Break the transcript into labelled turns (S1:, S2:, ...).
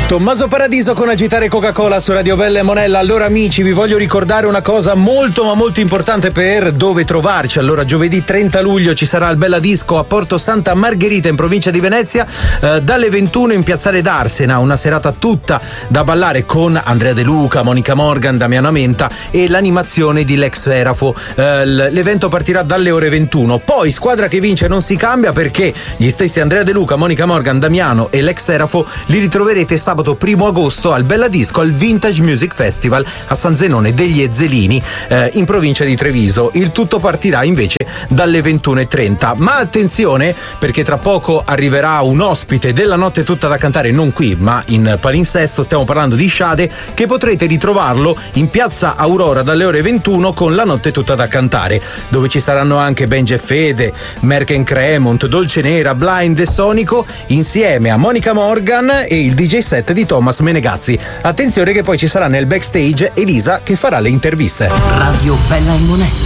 S1: Tommaso Paradiso con Agitare Coca-Cola su Radio Bella e Monella. Allora amici, vi voglio ricordare una cosa molto ma molto importante per dove trovarci. Allora giovedì 30 luglio ci sarà il Bella Disco a Porto Santa Margherita in provincia di Venezia, dalle 21 in Piazzale d'Arsena, una serata tutta da ballare con Andrea De Luca, Monica Morgan, Damiano Amenta e l'animazione di Lex Serafo. L'evento partirà dalle ore 21. Poi squadra che vince non si cambia, perché gli stessi Andrea De Luca, Monica Morgan, Damiano e Lex Serafo li ritroverete sabato 1 agosto al Bella Disco al Vintage Music Festival a San Zenone degli Ezzelini, in provincia di Treviso. Il tutto partirà invece dalle 21:30. Ma attenzione, perché tra poco arriverà un ospite della notte tutta da cantare, non qui ma in palinsesto. Stiamo parlando di Sade, che potrete ritrovarlo in piazza Aurora dalle ore 21 con la notte tutta da cantare, dove ci saranno anche Benji e Fede, Merken Cremont, Dolce Nera, Blind e Sonico, insieme a Monica Morgan e il DJ set di Thomas Menegazzi. Attenzione che poi ci sarà nel backstage Elisa che farà le interviste.
S2: Radio Bella e Monella.